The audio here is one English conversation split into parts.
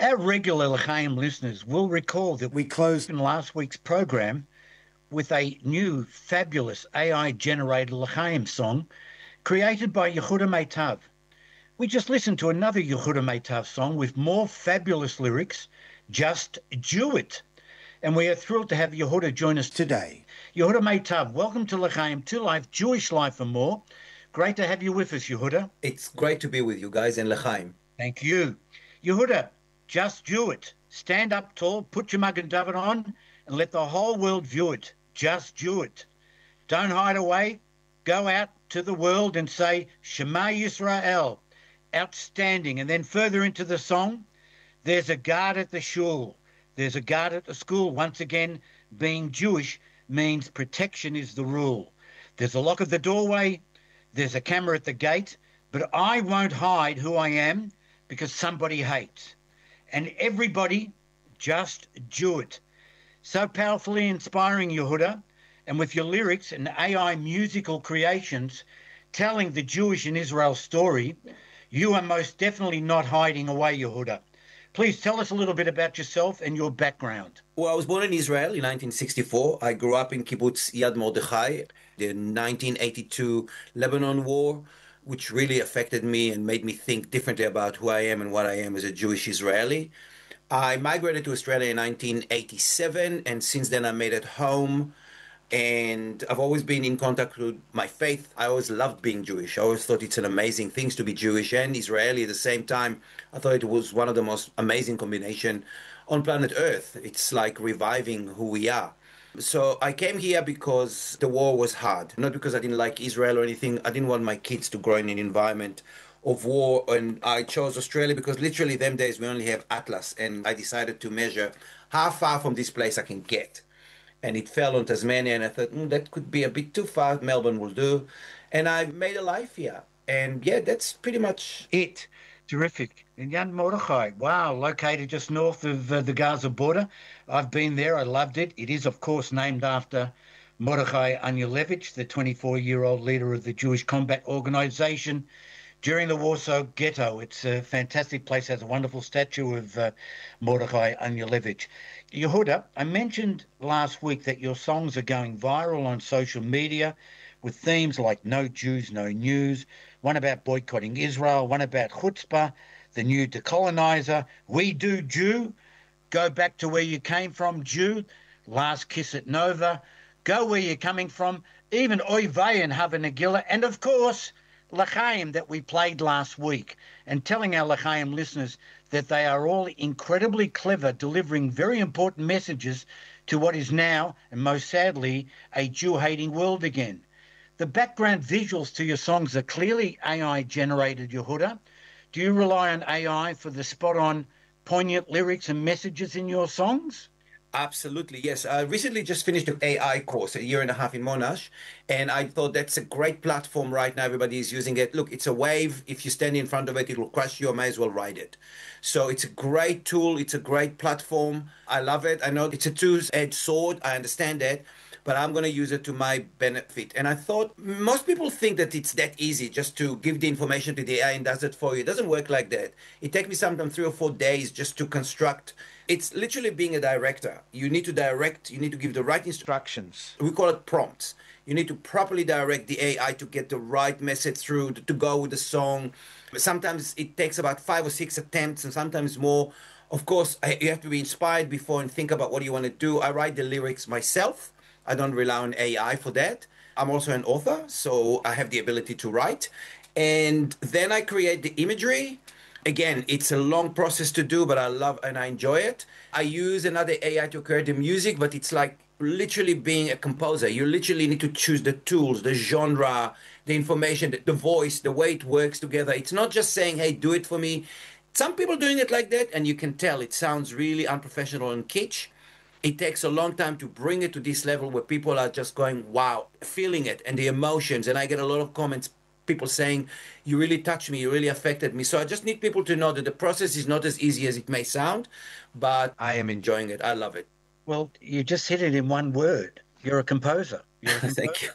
Our regular L'chaim listeners will recall that we closed in last week's program with a new fabulous AI-generated L'chaim song created by Yehuda Meitav. We just listened to another Yehuda Meitav song with more fabulous lyrics, Just Do It. And we are thrilled to have Yehuda join us today. Yehuda Meitav, welcome to L'chaim, to Life, Jewish Life and More. Great to have you with us, Yehuda. It's great to be with you guys in L'chaim. Thank you. Yehuda, just do it. Stand up tall, put your Magen David on, and let the whole world view it. Just do it. Don't hide away. Go out to the world and say, Shema Yisrael. Outstanding. And then further into the song, there's a guard at the shul. There's a guard at the school. Once again, being Jewish means protection is the rule. There's a lock at the doorway. There's a camera at the gate. But I won't hide who I am because somebody hates. And everybody just do it. So powerfully inspiring, Yehuda, and with your lyrics and AI musical creations telling the Jewish and Israel story, you are most definitely not hiding away, Yehuda. Please tell us a little bit about yourself and your background. Well, I was born in Israel in 1964. I grew up in Kibbutz Yad Mordechai, the 1982 Lebanon War, which really affected me and made me think differently about who I am and what I am as a Jewish Israeli. I migrated to Australia in 1987, and since then I made it home. And I've always been in contact with my faith. I always loved being Jewish. I always thought it's an amazing thing to be Jewish and Israeli at the same time. I thought it was one of the most amazing combination on planet Earth. It's like reviving who we are. So I came here because the war was hard, not because I didn't like Israel or anything. I didn't want my kids to grow in an environment of war, and I chose Australia because literally them days we only have Atlas, and I decided to measure how far from this place I can get. And it fell on Tasmania, and I thought, that could be a bit too far. Melbourne will do. And I made a life here. And yeah, that's pretty much it. Terrific. In Yad Mordechai, wow, located just north of the Gaza border. I've been there. I loved it. It is, of course, named after Mordechai Anyalevich, the 24-year-old leader of the Jewish Combat Organization during the Warsaw Ghetto. It's a fantastic place. It has a wonderful statue of Mordechai Anyalevich. Yehuda, I mentioned last week that your songs are going viral on social media with themes like No Jews, No News, one about boycotting Israel, one about chutzpah, the new decolonizer, We Do Jew, Go Back to Where You Came From, Jew, Last Kiss at Nova, Go Where You're Coming From, even Oy Vey and Hava Nagila, and of course, L'chaim that we played last week, and telling our L'chaim listeners that they are all incredibly clever, delivering very important messages to what is now, and most sadly, a Jew-hating world again. The background visuals to your songs are clearly AI-generated, Yehuda. Do you rely on AI for the spot-on, poignant lyrics and messages in your songs? Absolutely, yes. I recently just finished an AI course, a year and a half in Monash, and I thought that's a great platform right now. Everybody is using it. Look, it's a wave. If you stand in front of it, it will crush you. I might as well ride it. So it's a great tool. It's a great platform. I love it. I know it's a two-edged sword. I understand that. But I'm going to use it to my benefit. And I thought most people think that it's that easy just to give the information to the AI and does it for you. It doesn't work like that. It takes me sometimes 3 or 4 days just to construct. It's literally being a director. You need to direct, you need to give the right instructions. We call it prompts. You need to properly direct the AI to get the right message through, to go with the song. Sometimes it takes about 5 or 6 attempts and sometimes more. Of course, you have to be inspired before and think about what you want to do. I write the lyrics myself. I don't rely on AI for that. I'm also an author, so I have the ability to write. And then I create the imagery. Again, it's a long process to do, but I love and I enjoy it. I use another AI to create the music, but it's like literally being a composer. You literally need to choose the tools, the genre, the information, the voice, the way it works together. It's not just saying, hey, do it for me. Some people doing it like that, and you can tell it sounds really unprofessional and kitsch. It takes a long time to bring it to this level where people are just going, wow, feeling it and the emotions. And I get a lot of comments, people saying, you really touched me, you really affected me. So I just need people to know that the process is not as easy as it may sound, but I am enjoying it. I love it. Well, you just hit it in one word. You're a composer. You're a composer. Thank you.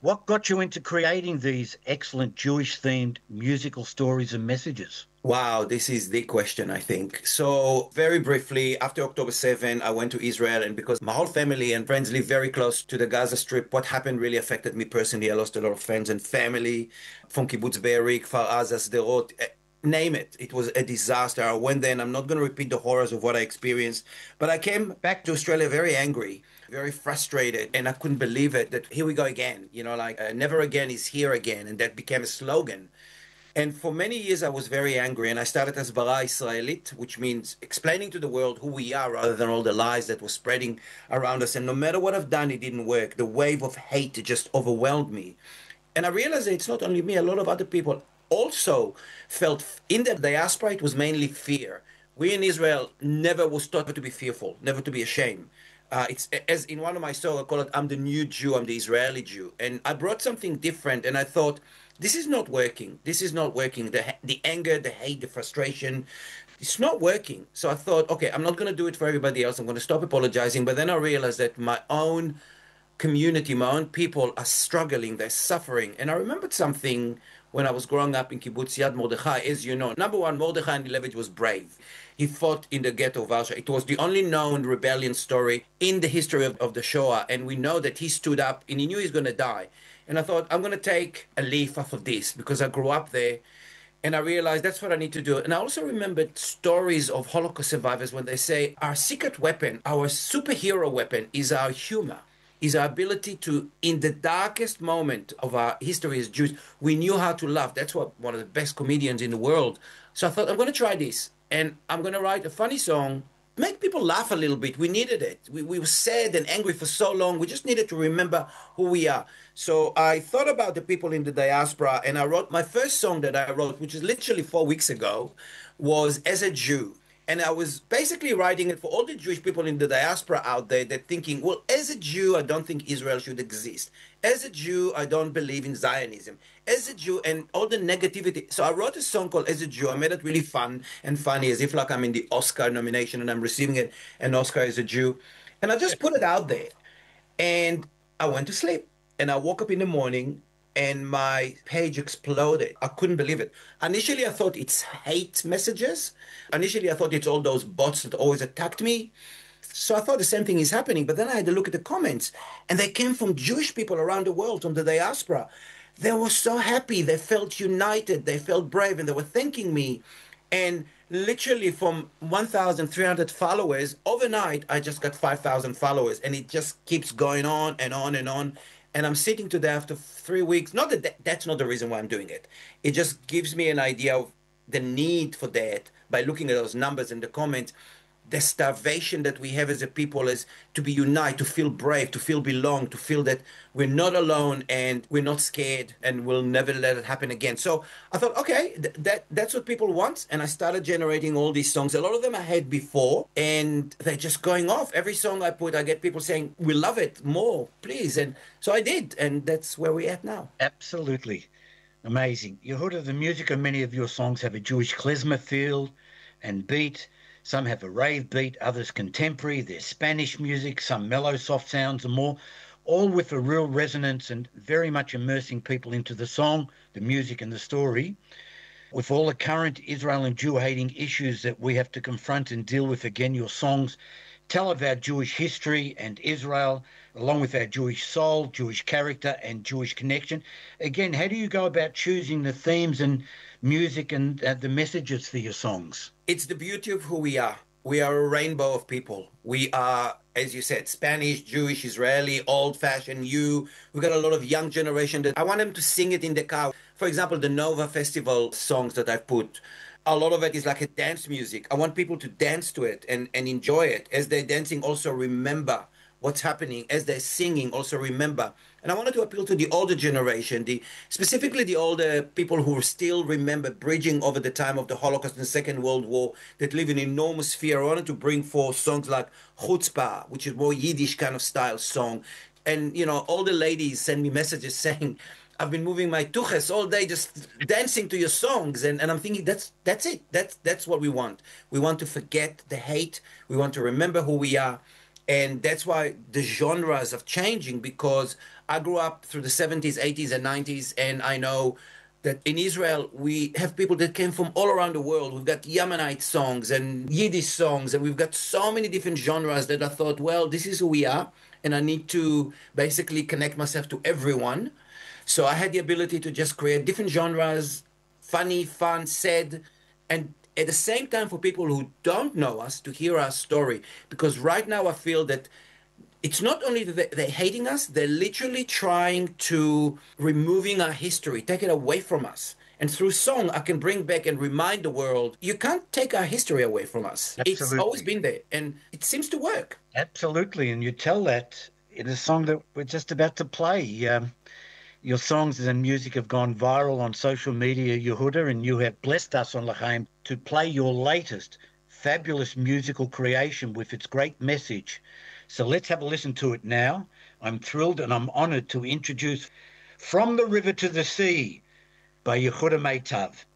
What got you into creating these excellent Jewish-themed musical stories and messages? Wow, this is the question, I think. So, very briefly, after October 7, I went to Israel, and because my whole family and friends live very close to the Gaza Strip, what happened really affected me personally. I lost a lot of friends and family from Kibbutz Be'eri, Kfar Aza, Sderot, name it. It was a disaster. I went there, and I'm not going to repeat the horrors of what I experienced, but I came back to Australia very angry, very frustrated, and I couldn't believe it that here we go again. Never again is here again, and that became a slogan. And for many years, I was very angry, and I started Hasbara Israelit, which means explaining to the world who we are rather than all the lies that were spreading around us. And no matter what I've done, it didn't work. The wave of hate just overwhelmed me. And I realized that it's not only me, a lot of other people also felt in the diaspora, it was mainly fear. We in Israel never was taught to be fearful, never to be ashamed. It's as in one of my songs, I call it "I'm the new Jew, I'm the Israeli Jew," and I brought something different. And I thought, this is not working. This is not working. The anger, the hate, the frustration, it's not working. So I thought, okay, I'm not going to do it for everybody else. I'm going to stop apologizing. But then I realized that my own community, my own people are struggling, they're suffering. And I remembered something when I was growing up in Kibbutz Yad Mordechai. As you know, number one, Mordechai Anilevich was brave. He fought in the ghetto of Warsaw. It was the only known rebellion story in the history of the Shoah. And we know that he stood up and he knew he's going to die. And I thought, I'm going to take a leaf off of this because I grew up there. And I realized that's what I need to do. And I also remembered stories of Holocaust survivors when they say our secret weapon, our superhero weapon is our humor, is our ability to, in the darkest moment of our history as Jews, we knew how to laugh. That's what one of the best comedians in the world. So I thought, I'm going to try this. And I'm going to write a funny song, make people laugh a little bit. We needed it. We were sad and angry for so long. We just needed to remember who we are. So I thought about the people in the diaspora, and I wrote my first song that I wrote, which is literally 4 weeks ago, was As a Jew. And I was basically writing it for all the Jewish people in the diaspora out there that thinking, well, as a Jew, I don't think Israel should exist. As a Jew, I don't believe in Zionism. As a Jew, and all the negativity. So I wrote a song called As a Jew. I made it really fun and funny, as if like I'm in the Oscar nomination and I'm receiving an Oscar as a Jew. And I just put it out there. And I went to sleep. And I woke up in the morning and my page exploded. I couldn't believe it. Initially, I thought it's hate messages. Initially, I thought it's all those bots that always attacked me. So I thought the same thing is happening. But then I had to look at the comments, and they came from Jewish people around the world, from the diaspora. They were so happy. They felt united. They felt brave, and they were thanking me. And literally from 1,300 followers, overnight, I just got 5,000 followers. And it just keeps going on and on and on. And I'm sitting today after 3 weeks. Not that that's not the reason why I'm doing it. It just gives me an idea of the need for that by looking at those numbers in the comments. The starvation that we have as a people is to be united, to feel brave, to feel belong, to feel that we're not alone and we're not scared and we'll never let it happen again. So I thought, okay, that's what people want. And I started generating all these songs. A lot of them I had before and they're just going off. Every song I put, I get people saying, we love it more, please. And so I did. And that's where we're at now. Absolutely. Amazing. Yehuda, the music of many of your songs have a Jewish klezmer feel and beat. Some have a rave beat, others contemporary. There's Spanish music, some mellow, soft sounds and more, all with a real resonance and very much immersing people into the song, the music and the story. With all the current Israel and Jew-hating issues that we have to confront and deal with, again, your songs tell of our Jewish history and Israel, along with our Jewish soul, Jewish character and Jewish connection. Again, how do you go about choosing the themes and music and the messages for your songs? It's the beauty of who we are. We are a rainbow of people. We are, as you said, Spanish, Jewish, Israeli, old-fashioned, new. We got a lot of young generation that I want them to sing it in the car. For example, the Nova Festival songs that I've put, a lot of it is like a dance music. I want people to dance to it and enjoy it. As they're dancing, also remember what's happening. As they're singing, also remember. And I wanted to appeal to the older generation, specifically the older people who still remember bridging over the time of the Holocaust and the Second World War, that live in enormous fear. I wanted to bring forth songs like Chutzpah, which is more Yiddish kind of style song. And, you know, all the ladies send me messages saying, I've been moving my tuches all day just dancing to your songs. And I'm thinking, that's it. That's what we want. We want to forget the hate. We want to remember who we are. And that's why the genres are changing, because I grew up through the 70s, 80s, and 90s, and I know that in Israel we have people that came from all around the world. We've got Yemenite songs and Yiddish songs, and we've got so many different genres that I thought, well, this is who we are, and I need to basically connect myself to everyone. So I had the ability to just create different genres, funny, fun, sad, and at the same time for people who don't know us to hear our story. Because right now I feel that it's not only that they're hating us, they're literally trying to removing our history, take it away from us. And through song, I can bring back and remind the world, you can't take our history away from us. It's always Absolutely. been there, and it seems to work. Absolutely. And you tell that in a song that we're just about to play. Your songs and music have gone viral on social media, Yehuda, and you have blessed us on L'chaim to play your latest fabulous musical creation with its great message. So let's have a listen to it now. I'm thrilled and I'm honored to introduce From the River to the Sea by Yehuda Meitav.